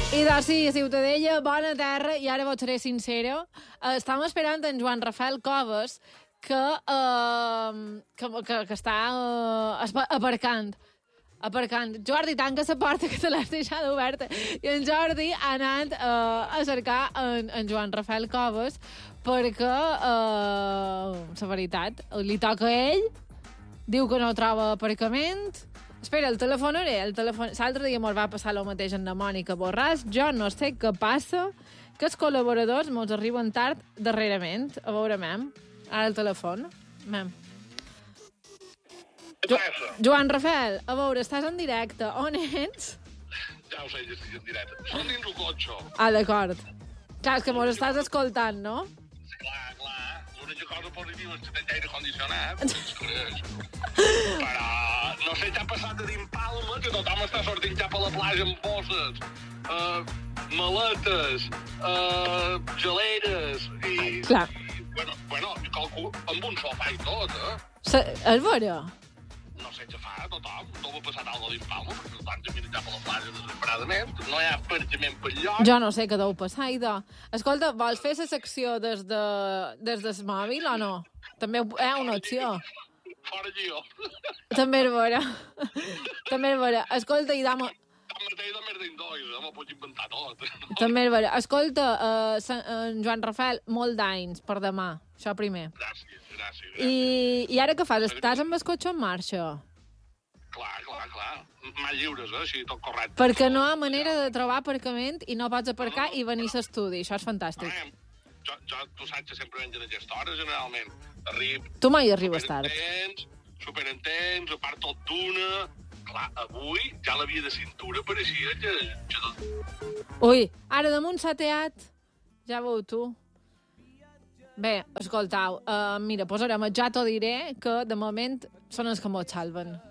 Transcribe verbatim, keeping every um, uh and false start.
I doncs sí, Ciutadella, bona terra, i ara vos seré sincera. Uh, estàvem esperant en Joan Rafael Coves, que, uh, que, que, que està uh, aparcant. Aparcant. Jordi, tanca la porta, que te l'has deixat oberta. I en Jordi ha anat uh, a cercar en, en Joan Rafael Coves perquè, uh, la veritat, li toca a ell, diu que no troba aparcament. Espera, el telefonaré. El telefon... L'altre dia mos va passar el mateix amb la Mònica Borràs. Jo no sé què passa, que els col·laboradors mos arriben tard darrerament. A veure, mem. Ara el telèfon. Mem. Jo... Joan Rafael, a veure, estàs en directe. On ets? Ja ho sé, ja estic en directe. Som dins el cotxe. Ah, d'acord. Clar, és que mos estàs escoltant, no? Sí, clar, clar. L'única cosa positiva és que tens aire condicionat. Però no sé què ha passat a dins Palma, que tothom està sortint cap a la platja amb bosses, uh, maletes, uh, geleres i... Clar. I, bueno, bueno, jo calculo amb un sofà i tot, eh? Se... És vera? No sé què fa tothom. No m'ha passat alguna cosa dins Palma, perquè tothom se mira cap a la platja desesperadament. No hi ha aparcament per lloc. Jo no sé què deu passar, idò. Escolta, vols fer la secció des, de, des del mòbil o no? També hi ha una opció. Fora Gio. També és vera. També és vera. Escolta, i dama... Tanmateix de més d'indois, eh? M'ho pots inventar tot. També és vera. Escolta, uh, en Joan Rafael, molt d'anys per demà. Això primer. Gràcies, gràcies. gràcies. I, I ara què fas? Estàs amb el cotxe en marxa? Clar, clar, clar. Mà lliures, eh? Així, tot correcte. Perquè no hi ha manera de trobar aparcament i no pots aparcar i venir a l'estudi. Això és fantàstic. Jo, jo, tu saps que sempre venc en aquesta hora, generalment. Arrib... Tu mai arribes tard. Superentens, superentens, a part tot d'una... Clar, avui ja la via de cintura pareixia que... que... Ui, ara damunt s'ha teat. Ja veu tu. Bé, escoltau, uh, mira, posarem, ja t'ho diré, que de moment són els que mos salven.